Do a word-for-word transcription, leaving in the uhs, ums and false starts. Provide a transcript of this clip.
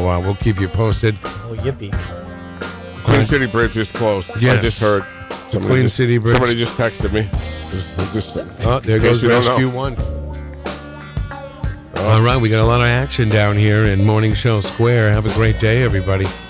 So uh, we'll keep you posted. Oh, yippee. Queen City Bridge is closed. Yes. I just heard. Somebody Queen just, City Bridge. Somebody just texted me. Just, just, Oh, there in case goes you don't Rescue know. One. All right, we got a lot of action down here in Morning Show Square. Have a great day, everybody.